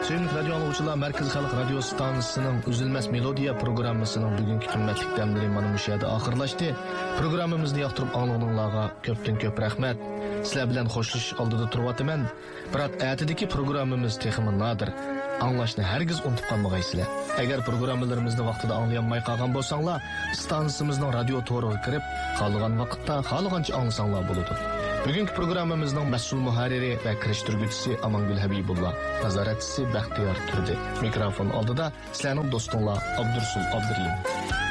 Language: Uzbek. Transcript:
Sevgili radyo anlıqçılar, Merkez Xalq Radio Stansiyasının Üzülmez Melodiya programmasının bugünkü qimmatli damlari mana bu yerda oxirlashdi. Programmamizni yoqtirib anglag'anlarga ko'pdan ko'p rahmat. Sizlar bilan xo'shlashish oldida turibman. Biroq atidagi programmamiz texmi nodir. Anglashni hargiz unutib qolmag'aysizlar. Agar programmalarimizni vaqtida anglayolmay qolgan bo'lsanglar, stansiyamizning radio to'riga kirib, qolgan vaqtda xohlagancha anglasanglar bo'ladi. Bugünkü programmamızın mas'ul muharriri ve kirishtirguvchisi Amangul Habibullah, nazoratchisi Baxtiyor turdi. Mikrofon oldida sizlarning do'stinglar Abdursul Abduriyim.